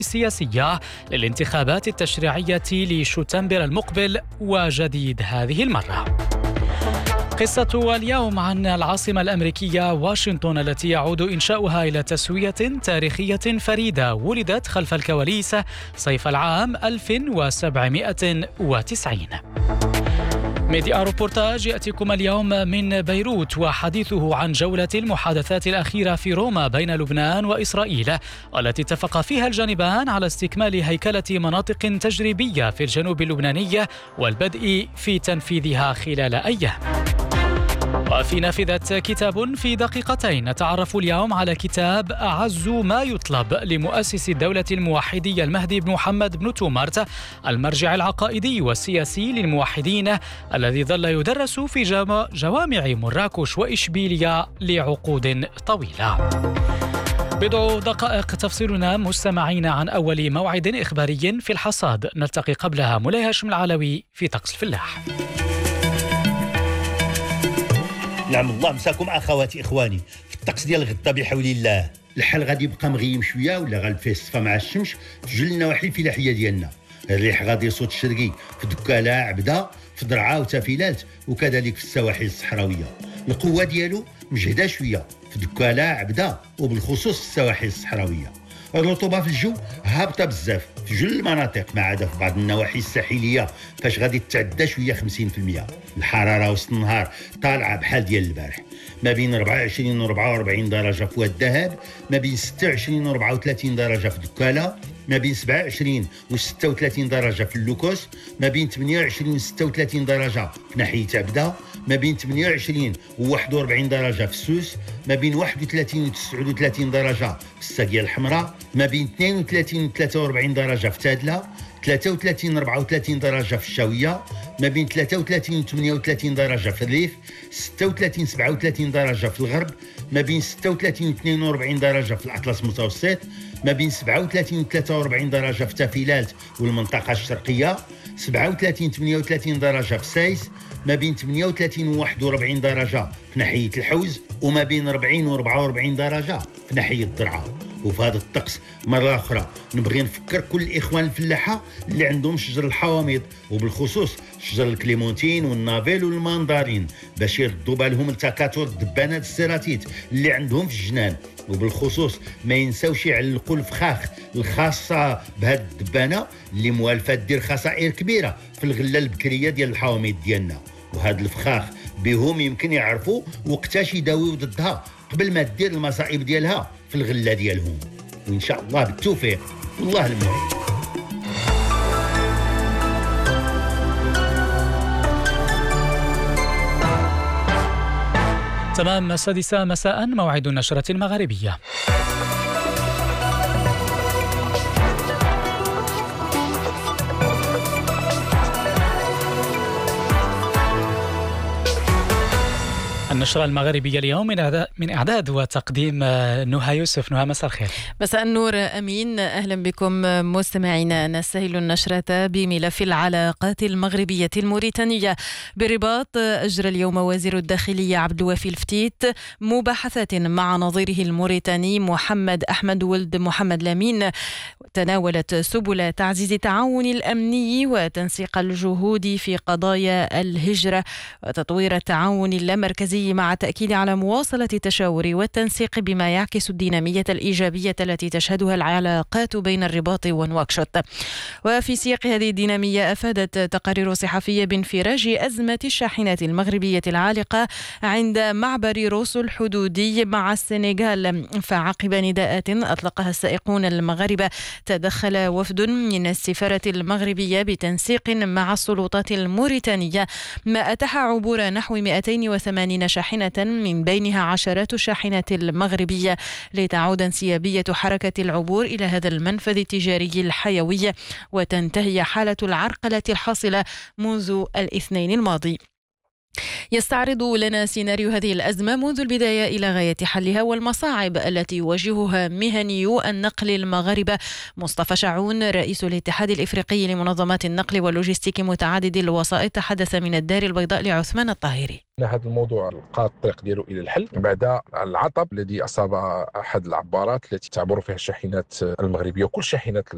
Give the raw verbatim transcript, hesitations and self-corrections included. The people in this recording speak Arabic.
السياسية للانتخابات التشريعية لشتنبر المقبل وجديد هذه المرة. قصة اليوم عن العاصمة الأمريكية واشنطن التي يعود إنشاؤها إلى تسوية تاريخية فريدة ولدت خلف الكواليس صيف العام ألف وسبعمائة وتسعين. ميديا روبورتاج يأتيكم اليوم من بيروت وحديثه عن جولة المحادثات الأخيرة في روما بين لبنان وإسرائيل، والتي اتفق فيها الجانبان على استكمال هيكلة مناطق تجريبية في الجنوب اللبناني والبدء في تنفيذها خلال أيام. وفي نافذة كتاب في دقيقتين نتعرف اليوم على كتاب أعز ما يطلب لمؤسس الدولة الموحدية المهدي بن محمد بن تومرت، المرجع العقائدي والسياسي للموحدين الذي ظل يدرس في جوامع مراكش وإشبيلية لعقود طويلة. بضع دقائق تفصلنا مستمعين عن أول موعد إخباري في الحصاد، نلتقي قبلها مولاي هاشم العلوي في طقس الفلاح. نعم الله مساكم اخواتي اخواني. في الطقس ديال غدا بحول الله الحال غادي يبقى مغيم شويه ولا غالب فيه الصفا مع الشمس في جل النواحي الفلاحيه ديالنا. الريح غادي يصوت الشرقي في دكاله عبده في درعا وتافيلات وكذلك في السواحل الصحراويه. القوه ديالو مجهده شويه في دكاله عبده وبالخصوص السواحل الصحراويه. الرطوبه في الجو هابطه بزاف في جل المناطق ما عدا في بعض النواحي الساحليه فاش غادي تتعدى شويه خمسين بالمئة. الحراره وسط النهار طالعه بحال ديال البارح، ما بين أربعة وعشرين و أربعة وأربعين درجه في واد الذهب، ما بين ستة وعشرين و أربعة وثلاثين درجه في دكاله، ما بين سبعة وعشرين و ستة وثلاثين درجه في اللوكوس، ما بين ثمانية وعشرين و ستة وثلاثين درجه في ناحيه عبده، ما بين ثمانية وعشرين و واحد وأربعين درجه في السوس، ما بين واحد وثلاثين و تسعة وثلاثين درجه في الساقيه الحمراء، ما بين اثنين وثلاثين و ثلاثة وأربعين درجه في تادله، ثلاثة وثلاثين و أربعة وثلاثين درجه في الشاويه، ما بين ثلاثة وثلاثين و ثمانية وثلاثين درجه في الريف، ستة وثلاثين و سبعة وثلاثين درجه في الغرب، ما بين ستة وثلاثين و اثنين وأربعين درجه في الاطلس المتوسط، ما بين سبعة وثلاثين و ثلاثة وأربعين درجه في تافيلات والمنطقه الشرقيه، سبعة وثلاثين و ثمانية وثلاثين درجه في سايس، ما بين ثمانية وثلاثين و واحد وأربعين درجه في ناحيه الحوز، وما بين أربعين و أربعة وأربعين درجه في ناحيه الضرعه. وفي هذا الطقس مرة أخرى نبغي نفكر كل الإخوان الفلاحة اللي عندهم شجر الحوامض وبالخصوص شجر الكليمونتين والنافيل والماندارين باش يردوا بالهم لتكاثر الدبانات السيراتيت اللي عندهم في الجنان، وبالخصوص ما ينساوش يعلقوا الفخاخ الخاصة بهاد الدبانة اللي موالفة دير خسائر كبيرة في الغلة البكرية ديال الحوامض ديالنا. وهاد الفخاخ بهم يمكن يعرفوا وقتاش يداويو ضدها قبل ما تدير المصائب ديالها في الغلة ديالهم. وإن شاء الله بالتوفيق والله المعين. تمام السادسة مساء موعد النشرة المغربية. النشرة المغربية اليوم من إعداد وتقديم نهى يوسف. نهى مساء الخير. مساء النور أمين، أهلا بكم مستمعينا. نستهل النشرة بملف العلاقات المغربية الموريتانية بالرباط. أجرى اليوم وزير الداخلية عبد الوافي الفتيت مباحثات مع نظيره الموريتاني محمد أحمد ولد محمد لامين، تناولت سبل تعزيز التعاون الأمني وتنسيق الجهود في قضايا الهجرة وتطوير التعاون اللامركزي، مع التأكيد على مواصلة التشاور والتنسيق بما يعكس الدينامية الإيجابية التي تشهدها العلاقات بين الرباط ونواكشوط. وفي سياق هذه الدينامية أفادت تقارير صحفية بانفراج أزمة الشاحنات المغربية العالقة عند معبر روسو الحدودي مع السنغال، فعقب نداءات أطلقها السائقون المغاربة تدخل وفد من السفارة المغربية بتنسيق مع السلطات الموريتانية، ما أتاح عبور نحو مئتين وثمانين شاحنة من بينها عشرات الشاحنات المغربية لتعود انسيابية حركة العبور إلى هذا المنفذ التجاري الحيوي وتنتهي حالة العرقلة الحاصلة منذ الاثنين الماضي. يستعرض لنا سيناريو هذه الأزمة منذ البداية إلى غاية حلها والمصاعب التي يواجهها مهنيو النقل المغاربة. مصطفى شعون رئيس الاتحاد الإفريقي لمنظمات النقل واللوجستيك متعدد الوسائط تحدث من الدار البيضاء لعثمان الطاهري. هذا الموضوع لقى الطريق ديالو الى الحل بعد العطب الذي اصاب احد العبارات التي تعبر فيها الشاحنات المغربيه وكل شاحنات